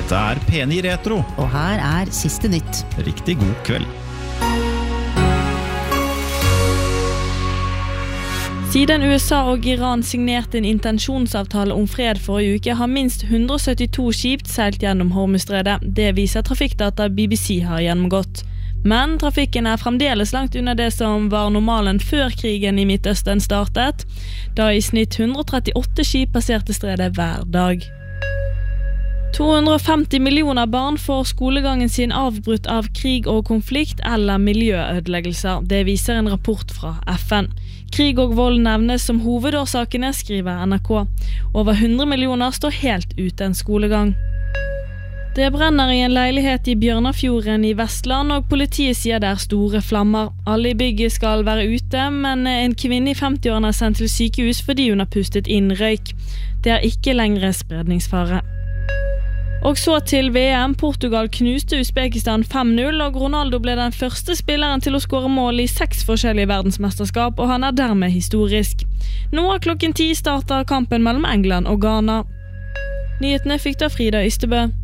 Dette P9 Retro. Og her siste nytt. Riktig god kveld. Siden USA og Iran signerte en intensjonsavtale om fred forrige uke, har minst 172 skip seilt gjennom Hormuzstredet. Det viser trafikkdata BBC har gjennomgått. Men trafikken fremdeles langt unna det som var normalen før krigen i Midtøsten startet, da i snitt 138 skip passerte stredet hver dag. 250 millioner barn får skolegangen sin avbrutt av krig og konflikt eller miljøødeleggelser. Det viser en rapport fra FN. Krig og vold nevnes som hovedårsakene, skriver NRK. Over 100 millioner står helt uten skolegang. Det brenner i en leilighet i Bjørnafjorden i Vestland, og politiet sier det store flammer. Alle i bygget skal være ute, men en kvinne i 50-årene sendt til sykehus fordi hun har pustet inn røyk. Det ikke lenger spredningsfare. Og så til VM. Portugal knuste Uzbekistan 5-0, og Ronaldo ble den første spilleren til å skåre mål i 6 forskjellige verdensmesterskap, og han dermed historisk. Nå klokken 10 starter kampen mellom England og Ghana. Nyhetene fikk da Frida Ystebø.